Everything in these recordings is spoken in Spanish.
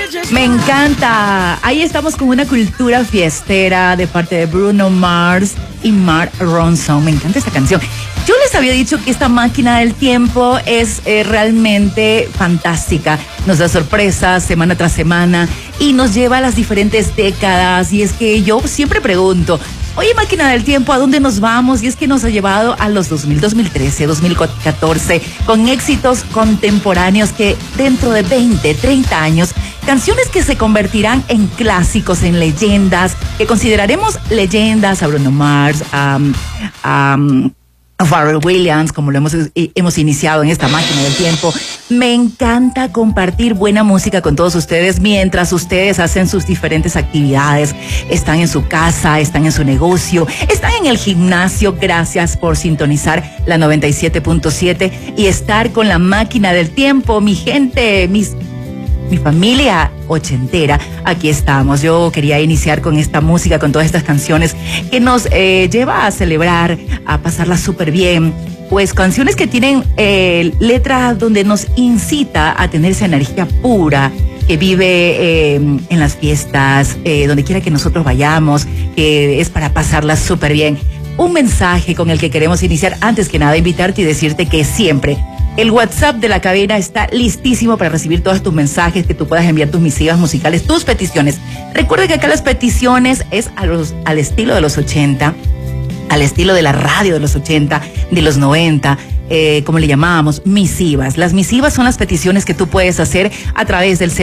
Me encanta. Ahí estamos con una cultura fiestera de parte de Bruno Mars y Mark Ronson. Me encanta esta canción. Yo les había dicho que esta máquina del tiempo es realmente fantástica. Nos da sorpresas semana tras semana y nos lleva a las diferentes décadas. Y es que yo siempre pregunto, oye, máquina del tiempo, ¿a dónde nos vamos? Y es que nos ha llevado a los 2000, 2013, 2014, con éxitos contemporáneos que dentro de 20, 30 años, canciones que se convertirán en clásicos, en leyendas, que consideraremos leyendas, a Bruno Mars, a Pharrell Williams, como lo hemos iniciado en esta máquina del tiempo. Me encanta compartir buena música con todos ustedes mientras ustedes hacen sus diferentes actividades. Están en su casa, están en su negocio, están en el gimnasio. Gracias por sintonizar la 97.7 y estar con la máquina del tiempo, mi gente, mi familia ochentera. Aquí estamos. Yo quería iniciar con esta música, con todas estas canciones que nos lleva a celebrar, a pasarla súper bien. Pues canciones que tienen letras donde nos incita a tener esa energía pura que vive en las fiestas, donde quiera que nosotros vayamos, que es para pasarla súper bien. Un mensaje con el que queremos iniciar, antes que nada, invitarte y decirte que siempre el WhatsApp de la cabina está listísimo para recibir todos tus mensajes, que tú puedas enviar tus misivas musicales, tus peticiones. Recuerda que acá las peticiones es al estilo de los 80, al estilo de la radio de los 80, de los 90, como le llamábamos, misivas. Las misivas son las peticiones que tú puedes hacer a través del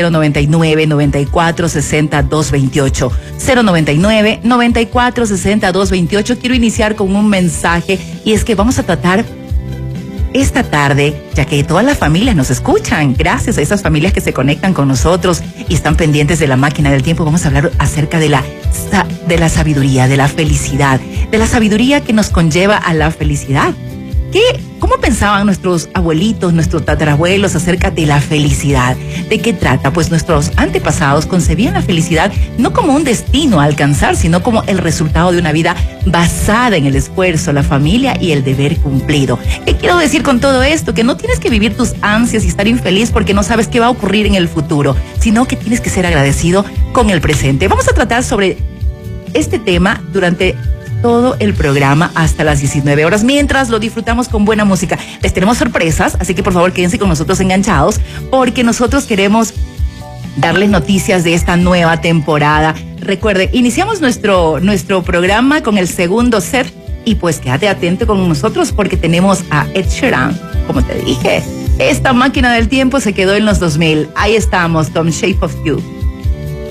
099-9460-228. 099-9460-228. Quiero iniciar con un mensaje y es que vamos a tratar esta tarde, ya que todas las familias nos escuchan, gracias a esas familias que se conectan con nosotros y están pendientes de la máquina del tiempo, vamos a hablar acerca de la sabiduría, de la felicidad, de la sabiduría que nos conlleva a la felicidad. ¿Cómo pensaban nuestros abuelitos, nuestros tatarabuelos acerca de la felicidad? ¿De qué trata? Pues nuestros antepasados concebían la felicidad no como un destino a alcanzar, sino como el resultado de una vida basada en el esfuerzo, la familia y el deber cumplido. ¿Qué quiero decir con todo esto? Que no tienes que vivir tus ansias y estar infeliz porque no sabes qué va a ocurrir en el futuro, sino que tienes que ser agradecido con el presente. Vamos a tratar sobre este tema durante todo el programa hasta las 19 horas, mientras lo disfrutamos con buena música. Les tenemos sorpresas, así que por favor quédense con nosotros enganchados, porque nosotros queremos darles noticias de esta nueva temporada. Recuerde, iniciamos nuestro programa con el segundo set y pues quédate atento con nosotros porque tenemos a Ed Sheeran. Como te dije, esta máquina del tiempo se quedó en los 2000. Ahí estamos, con Shape of You.